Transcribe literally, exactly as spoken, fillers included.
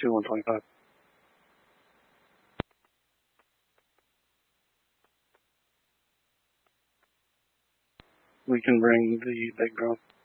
two one twenty-five. We can bring the big drone.